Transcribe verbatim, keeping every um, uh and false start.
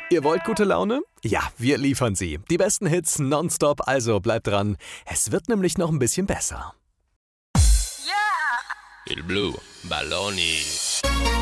Ihr wollt gute Laune? Ja, wir liefern sie. Die besten Hits nonstop, also bleibt dran. Es wird nämlich noch ein bisschen besser. Il blu, balloni.